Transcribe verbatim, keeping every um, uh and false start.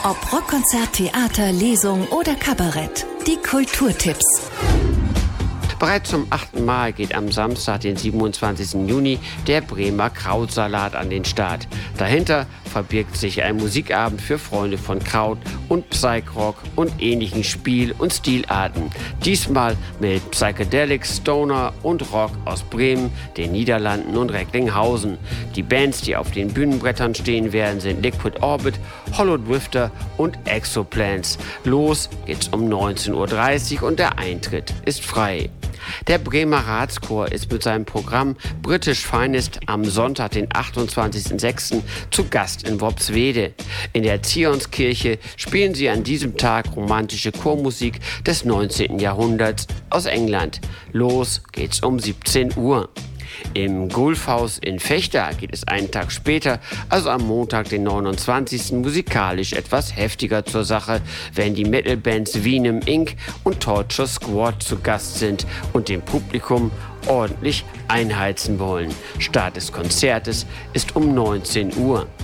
Ob Rockkonzert, Theater, Lesung oder Kabarett. Die Kulturtipps. Bereits zum achten Mal geht am Samstag, den siebenundzwanzigsten Juni, der Bremer Krautsalat an den Start. Dahinter verbirgt sich ein Musikabend für Freunde von Kraut und Psych-Rock und ähnlichen Spiel- und Stilarten. Diesmal mit Psychedelic, Stoner und Rock aus Bremen, den Niederlanden und Recklinghausen. Die Bands, die auf den Bühnenbrettern stehen werden, sind Liquid Orbit, Hollow Drifter und Exoplants. Los geht's um neunzehn Uhr dreißig und der Eintritt ist frei. Der Bremer Ratschor ist mit seinem Programm British Finest am Sonntag, den achtundzwanzigsten sechsten zu Gast in Worpswede. In der Zionskirche spielen sie an diesem Tag romantische Chormusik des neunzehnten Jahrhunderts aus England. Los geht's um siebzehn Uhr. Im Gulfhaus in Vechta geht es einen Tag später, also am Montag, den neunundzwanzigsten musikalisch etwas heftiger zur Sache, wenn die Metalbands Venom Incorporated und Torture Squad zu Gast sind und dem Publikum ordentlich einheizen wollen. Start des Konzertes ist um neunzehn Uhr.